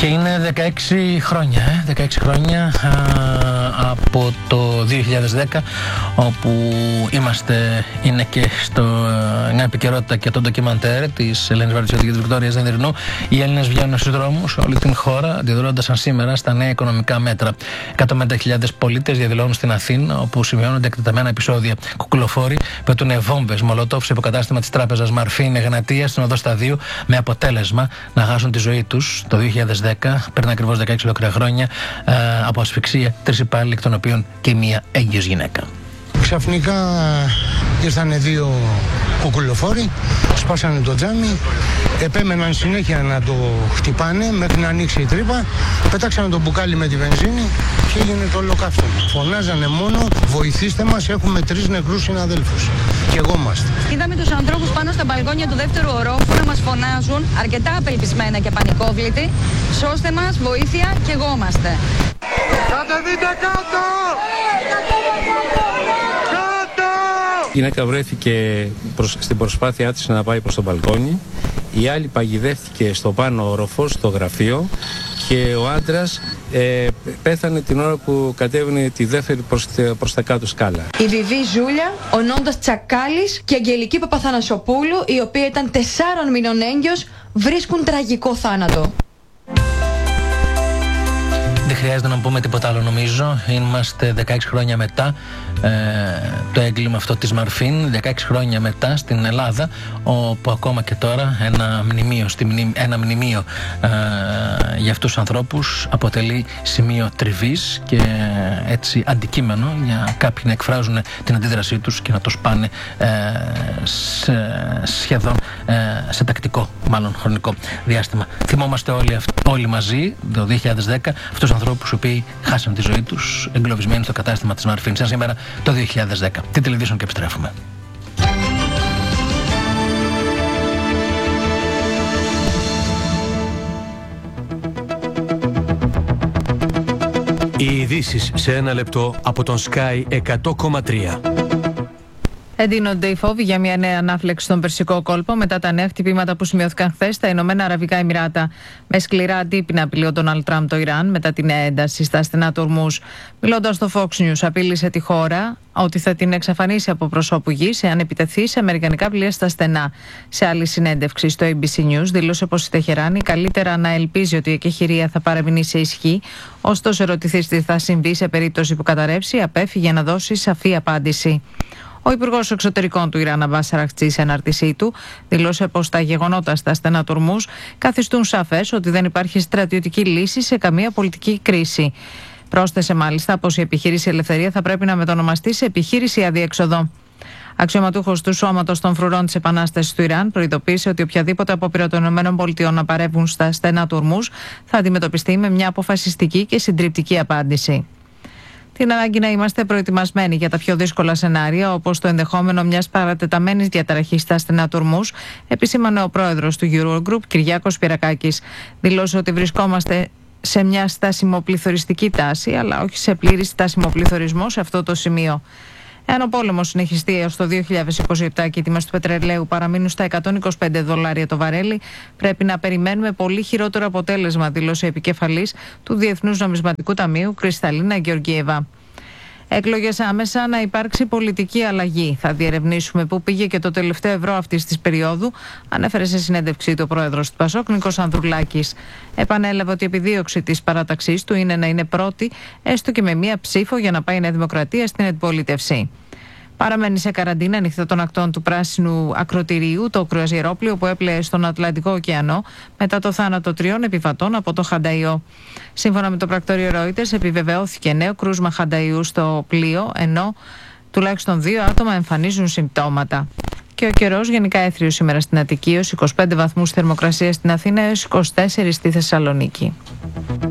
Και είναι 16 χρόνια, 16 χρόνια από το 2010, όπου είναι και μια επικαιρότητα και το ντοκιμαντέρ της Ελένης Βαρουτσιώτη και της Βικτόριας Δενδρινού. Οι Έλληνες βγαίνουν στους δρόμους όλη την χώρα, αντιδρώντας σαν σήμερα στα νέα οικονομικά μέτρα. 150.000 πολίτες διαδηλώνουν στην Αθήνα, όπου σημειώνονται εκτεταμένα επεισόδια. Κουκουλοφόροι πετούν βόμβες μολότοφ σε υποκατάστημα της τράπεζας Μαρφίν Εγνατία στην οδό Σταδίου, με αποτέλεσμα να χάσουν τη ζωή τους το 2010, πριν ακριβώς 16 ολόκληρα χρόνια, από ασφυξία, 3 υπάλληλοι, εκ των οποίων και μία έγκυος γυναίκα. Ξαφνικά ήρθανε 2 κουκουλοφόροι, σπάσανε το τζάμι, επέμεναν συνέχεια να το χτυπάνε μέχρι να ανοίξει η τρύπα, πετάξανε το μπουκάλι με τη βενζίνη και έγινε το ολοκαύτωμα. Φωνάζανε μόνο «Βοηθήστε μας, έχουμε 3 νεκρούς συναδέλφους». Και εγώ είμαστε. Είδαμε τους ανθρώπους πάνω στα μπαλκόνια του δεύτερου ορόφου να μας φωνάζουν, αρκετά απελπισμένα και πανικόβλητοι, «Σώστε μας, βοήθεια, και εγώ είμαστε». Κατεβείτε κάτω! Η γυναίκα βρέθηκε στην προσπάθειά της να πάει προς το μπαλκόνι. Η άλλη παγιδεύτηκε στο πάνω όροφο, στο γραφείο, και ο άντρας πέθανε την ώρα που κατέβαινε τη δεύτερη προς τα κάτω σκάλα. Η Βιβί Ζούλια, ο Νόντας Τσακάλης και η Αγγελική Παπαθανασοπούλου, η οποία ήταν 4 μηνών έγκυος, βρίσκουν τραγικό θάνατο. Δεν χρειάζεται να πούμε τίποτα άλλο, νομίζω. Είμαστε 16 χρόνια μετά το έγκλημα αυτό της Μαρφίν, 16 χρόνια μετά στην Ελλάδα, όπου ακόμα και τώρα ένα μνημείο για αυτούς τους ανθρώπους αποτελεί σημείο τριβής και έτσι αντικείμενο για κάποιοι να εκφράζουν την αντίδρασή τους και να το σπάνε σχεδόν σε τακτικό, μάλλον χρονικό διάστημα. Θυμόμαστε όλοι μαζί το 2010 αυτούς τους ανθρώπους οι οποίοι χάσαν τη ζωή τους εγκλωβισμένοι στο κατάστημα της Μαρφίν. Σαν σήμερα το 2010. Τι τηλεβίζουν και επιστρέφουμε. Οι ειδήσεις σε 1 λεπτό από τον Sky 100,3. Εντείνονται οι φόβοι για μια νέα ανάφλεξη στον Περσικό κόλπο μετά τα νέα χτυπήματα που σημειώθηκαν χθες στα Ηνωμένα Αραβικά Εμιράτα. Με σκληρά αντίπεινα απειλεί ο Ντόναλντ Τραμπ το Ιράν μετά την νέα ένταση στα στενά του Ορμούζ. Μιλώντας στο Fox News, απείλησε τη χώρα ότι θα την εξαφανίσει από προσώπου γης εάν επιτεθεί σε αμερικανικά πλοία στα στενά. Σε άλλη συνέντευξη στο ABC News, δήλωσε πως η Τεχεράνη καλύτερα να ελπίζει ότι η εκεχηρία θα παραμείνει σε ισχύ. Ωστόσο, ερωτηθείς τι θα συμβεί σε περίπτωση που καταρρεύσει, απέφυγε να δώσει σαφή απάντηση. Ο Υπουργός Εξωτερικών του Ιράν, Αμπάς Αραχτζή, σε ανάρτησή του, δήλωσε πως τα γεγονότα στα στενά του Ορμούζ καθιστούν σαφές ότι δεν υπάρχει στρατιωτική λύση σε καμία πολιτική κρίση. Πρόσθεσε μάλιστα πως η επιχείρηση Ελευθερία θα πρέπει να μετονομαστεί σε επιχείρηση Αδιέξοδο. Αξιωματούχος του Σώματος των Φρουρών της Επανάστασης του Ιράν προειδοποίησε ότι οποιαδήποτε απόπειρα των ΗΠΑ να παρεύουν στα στενά του Ορμούζ θα αντιμετωπιστεί με μια αποφασιστική και συντριπτική απάντηση. Την ανάγκη να είμαστε προετοιμασμένοι για τα πιο δύσκολα σενάρια, όπως το ενδεχόμενο μιας παρατεταμένης διαταραχής στα στενά του Ορμούζ, επισήμανε ο πρόεδρος του Eurogroup, Κυριάκος Πυρακάκης. Δηλώσε ότι βρισκόμαστε σε μια στασιμοπληθωριστική τάση, αλλά όχι σε πλήρη στασιμοπληθωρισμό σε αυτό το σημείο. Εάν ο πόλεμος συνεχιστεί έως το 2027 και οι τιμές του πετρελαίου παραμείνουν στα $125 το βαρέλι, πρέπει να περιμένουμε πολύ χειρότερο αποτέλεσμα, δήλωσε η επικεφαλής του Διεθνούς Νομισματικού Ταμείου, Κρυσταλίνα Γεωργίεβα. Εκλογές άμεσα, να υπάρξει πολιτική αλλαγή. Θα διερευνήσουμε πού πήγε και το τελευταίο ευρώ αυτής της περίοδου, ανέφερε σε συνέντευξή του ο πρόεδρος του Πασόκ, Νίκος Ανδρουλάκης. Επανέλαβε ότι η επιδίωξη της παράταξής του είναι να είναι πρώτη, έστω και με μία ψήφο, για να πάει η Νέα Δημοκρατία στην αντιπολίτευση. Παραμένει σε καραντίνα ανοιχτά των ακτών του πράσινου ακροτηρίου το κρουαζιερόπλοιο που έπλεε στον Ατλαντικό ωκεανό μετά το θάνατο 3 επιβατών από το Χανταϊό. Σύμφωνα με το πρακτορείο Reuters, επιβεβαιώθηκε νέο κρούσμα Χανταϊού στο πλοίο, ενώ τουλάχιστον 2 άτομα εμφανίζουν συμπτώματα. Και ο καιρός γενικά έθριος σήμερα στην Αττική, έως 25 βαθμούς θερμοκρασία στην Αθήνα, έως 24 στη Θεσσαλονίκη.